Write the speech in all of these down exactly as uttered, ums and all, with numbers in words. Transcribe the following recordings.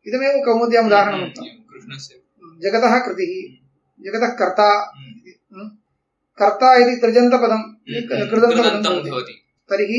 इदमेव कौमुद्याम् उदाहरणम् उक्तम्। जगतः कृतिः, जगतः कर्ता, कर्ता इति त्रिजन्तपदं कृदन्तपदं भवति। तर्हि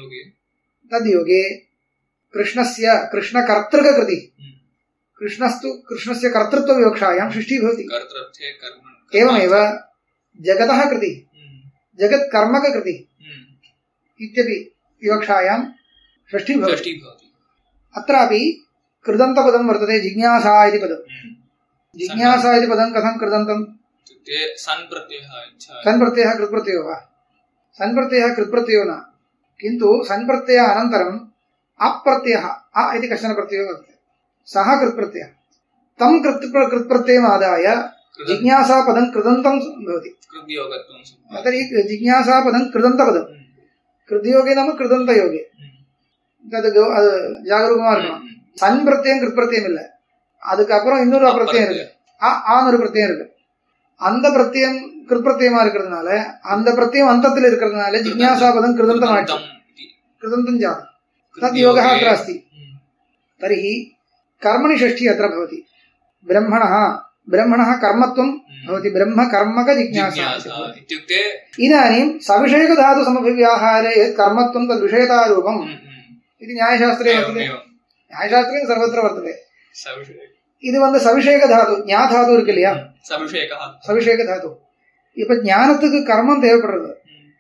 तद्योगे कृष्णस्य कृष्णकर्तृककृतिः, कृष्णस्तु कृष्णस्य कर्तृत्वविवक्षायां षष्ठी भवति। एवमेव जगतः कृतिः, जगत्कर्मककृतिः इत्यपि विवक्षायां षष्ठी भवति। अत्रापि कृदन्तपदं वर्तते जिज्ञासा इति पदम्। जिज्ञासा इति पदं कथं कृदन्तम्? सन् प्रत्ययः कृत्प्रत्ययो वा? सन् प्रत्ययः कृत्प्रत्ययो न, किन्तु सन् प्रत्यय अनन्तरम् अप्रत्ययः अ इति कश्चन प्रत्ययो वर्तते, सः कृत्प्रत्ययः। तं कृत्प्रत्ययमादाय जिज्ञासापदं कृदन्तं भवति। तर्हि जिज्ञासापदं कृदन्तपदं कृद्योगे नाम कृदन्तयोगे तद् जागरूकமா இருக்கணும். சன் பிரத்யயம் கிருத்பிரத்யம் இல்லை, அதுக்கப்புறம் இன்னொரு பிரத்யயம் இருக்கு, ஆன்னு ஒரு பிரத்யயம் இருக்கு. அந்த பிரத்யயம் கிருத்பிரத்யமா இருக்கிறதுனால அந்த பிரத்யயம் அந்தத்தில் இருக்கிறதுனால ஜிக்ஞாசாபதம் கிருதந்தம் ஆயிடுச்சு, கிருதந்தம் ஜாதம் தத் யோகः अत्र अस्ति। तर्हि कर्मणि षष्ठी अत्र भवति। ब्रह्मणः ब्रह्मणः कर्मत्वं भवति, ब्रह्म कर्मक जिज्ञासा इत्युक्ते इदानीं सविषयकधातु समभिव्याहारे यत् कर्मत्वं तद् विषयतारूपम् इति न्यायशास्त्रे वर्तते। न्यायशास्त्रे सर्वत्र वर्तते। இது வந்து சவிஷேக தாது, ஞா தாது இருக்கு இல்லையா, சவிஷேக தாது. இப்ப ஞானத்துக்கு கர்மம் தேவைப்படுறது.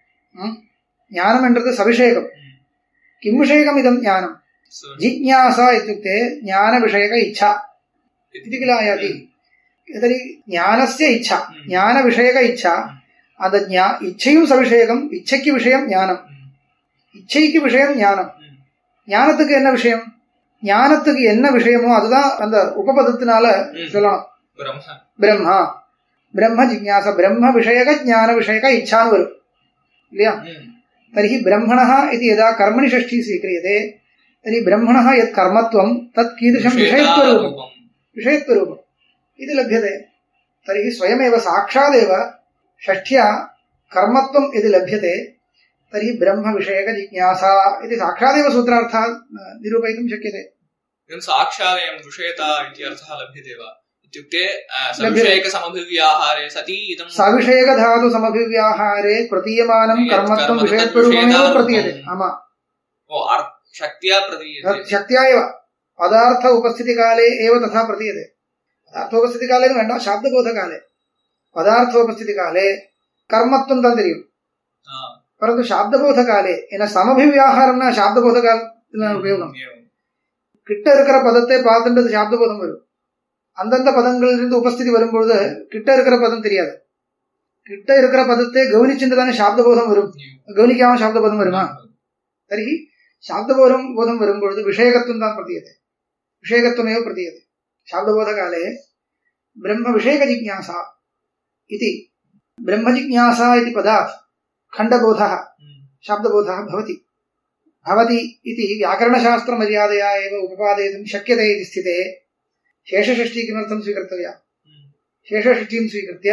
ஞானம் என்றது சவிஷேகம். கிம் விஷயகம் இதம் ஞானம்? ஜிஜ்ஞாசா இत्युक्ते ஞான விஷயக இச்சா इति किल आयाति। तर्हि ज्ञानस्य इच्छा, ज्ञान विषयक इच्छा, अद ज्ञा इच्छयु सविषयकम्, इच्छक्कु विषयं ज्ञानम्, इच्छैक्कु विषयं ज्ञानम्। ஞானத்துக்கு என்ன விஷயம்? ஞானத்துக்கு என்ன விஷயமோ அதுதான் அந்த உபபதத்தினால சொல்லணும். பிரம்மா, பிரம்ம ஜிக்ஞாசா, பிரம்ம விஷயக ஞான விஷயக இச்சான்னு வரும் இல்லையா? तर्हि ब्रह्मणः इति यदा कर्मणि षष्ठी स्वीक्रियते तर्हि ब्रह्मणः यत् कर्मत्वं तत् कीदृशं विषयत्वरूपं, विषयत्वरूपम् इति लभ्यते। तर्हि स्वयमेव साक्षादेव षष्ठ्या कर्मत्वं यदि लभ्यते तर्हि ब्रह्म विषयक जिज्ञासा इति साक्षादेव सूत्रार्थः निरूपयितुं शक्यते। साक्षादेव विषयता इति अर्थः लभ्यते वा इत्युक्ते सविषयक समभिव्याहारे सति इदं सविषयक धातु समभिव्याहारे प्रतीयमानं कर्मत्वं विषयत्वरूपमेव प्रतीयते। आमा ओ शक्त्या प्रतीयते, शक्त्या एव पदार्थ उपस्थितिकाले एव तथा प्रतीयते। पदार्थोपस्थितिकाले वेण्ड शाब्दबोधकाले, पदार्थोपस्थितिकाले कर्मत्वं तन्त्रियम्, परन्तु शाब्दबोधकाले एन समभिव्याहारं न शाब्दबोधकाल उपयोगं। கிட்ட இருக்கிற பதத்தை பார்த்துட்டு சாப்தபோதம் வரும், அந்தந்த பதங்களிலிருந்து உபஸ்திதி வரும்பொழுது கிட்ட இருக்கிற பதம் தெரியாது. கிட்ட இருக்கிற பதத்தை கவனிச்சுட்டு தானே சாப்தபோதம் வரும், கவனிக்காம சாப்தபோதம் வருமா? तर्हि शाब्दबोधं बोधं வரும்பொழுது விஷயகத்துவம் தான் பிரதீயते, விஷயகத்துவமேव प्रतीयते। शाब्दबोधकाले ब्रह्म विषयक जिज्ञासा इति, ब्रह्म जिज्ञासा इति पदात् खण्डबोधः शाब्दबोधः भवति भवति इति व्याकरणशास्त्रमर्यादया एव उपपादयितुं शक्यते इति स्थिते शेषषष्ठी किमर्थं स्वीकर्तव्या? शेषषष्ठीं स्वीकृत्य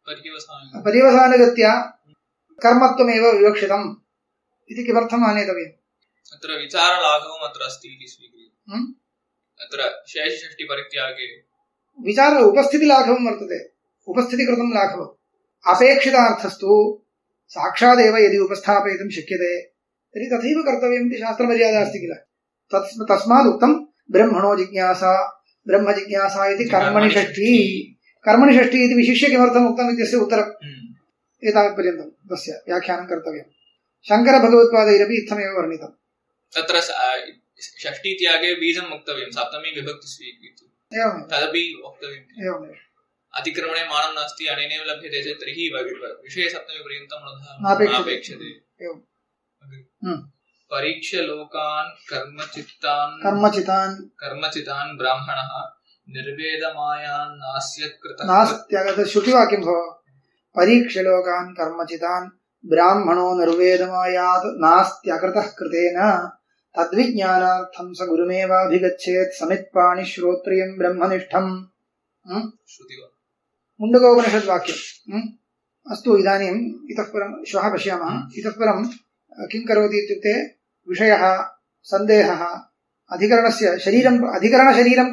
पर्यवसानगत्या कर्मत्वमेव विवक्षितम् इति किमर्थम् आनेतव्यम्? अत्र विचारलाघवम् अत्र अस्ति इति स्वीक्रियते। अत्र शेषषष्ठी परित्यागे विचार उपस्थितिलाघवं वर्तते, उपस्थितिकृतं लाघवम्। अपेक्षितार्थस्तु साक्षादेव यदि उपस्थापयितुं शक्यते तर्हि तथैव कर्तव्यम् इति शास्त्रमर्यादा अस्ति किल। तस्मात् उक्तं ब्रह्मणो जिज्ञासा, ब्रह्म जिज्ञासा इति कर्मणि षष्ठी। कर्मणि षष्ठी इति विशिष्य किमर्थम् उक्तम् इत्यस्य उत्तरम् एतावत्पर्यन्तं तस्य व्याख्यानं कर्तव्यम्। शङ्करभगवत्पादैरपि इत्थमेव वर्णितम्। तत्र षष्ठी त्यागे बीजं वक्तव्यं, सप्तमी विभक्ति स्वीकृत्य एवमेव तदपि वक्तव्यम्। एवमेव अतिक्रमणे मानं नास्ति अनेनैव लभ्यते चेत् तर्हि विषये सप्तमी पर्यन्तं नापेक्षते। एवं परीक्ष्य लोकान् कर्मचित्तान् कर्मचितान् कर्मचितान् ब्राह्मणः निर्वेदमायान् नास्यत् कृतः नास्त्यगत श्रुतिवाक्यं भव। परीक्ष्य लोकान् कर्मचितान् ब्राह्मणो निर्वेदमायात् नास्त्यकृतः कृतेन तद्विज्ञानार्थं स गुरुमेवाभिगच्छेत् समित्पाणि श्रोत्रियं ब्रह्मनिष्ठम्। मुण्डकोपनिषद् वाक्यम्। अस्तु, इदानीम् इतः परं श्वः पश्यामः। इतः परं किं करोति इत्युक्ते विषयः, सन्देहः, अधिकरणस्य शरीरम्, अधिकरणशरीरं